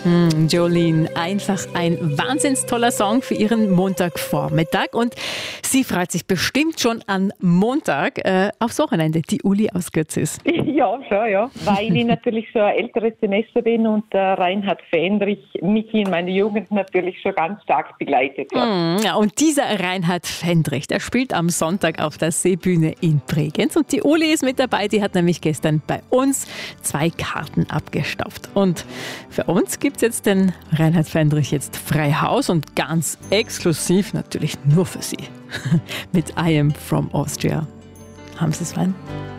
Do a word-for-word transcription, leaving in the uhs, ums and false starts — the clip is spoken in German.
Mm, Jolene, einfach ein wahnsinns toller Song für ihren Montagvormittag. Und sie freut sich bestimmt schon an Montag äh, aufs Wochenende, die Uli aus Gürzis. Ja, schon, ja. Weil ich natürlich schon ein älteres Semester bin und der Reinhard Fendrich mich in meiner Jugend natürlich schon ganz stark begleitet hat. Mm, ja, und dieser Reinhard Fendrich, der spielt am Sonntag auf der Seebühne in Bregenz. Und die Uli ist mit dabei, die hat nämlich gestern bei uns zwei Karten abgestaubt. Und für uns gibt es jetzt den Reinhard Fendrich jetzt frei Haus und ganz exklusiv natürlich nur für Sie. Mit I Am From Austria. Haben Sie es rein?